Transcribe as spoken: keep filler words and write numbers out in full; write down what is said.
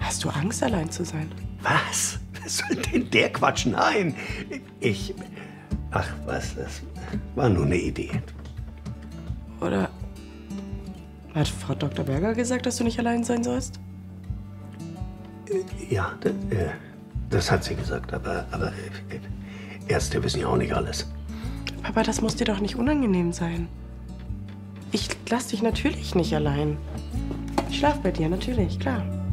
Hast du Angst, allein zu sein? Was? Was soll denn der Quatsch? Nein. Ich... Ach, was, das war nur eine Idee. Oder hat Frau Doktor Berger gesagt, dass du nicht allein sein sollst? Ja, das, das hat sie gesagt, aber, aber Ärzte wissen ja auch nicht alles. Papa, das muss dir doch nicht unangenehm sein. Ich lass dich natürlich nicht allein. Ich schlaf bei dir, natürlich, klar.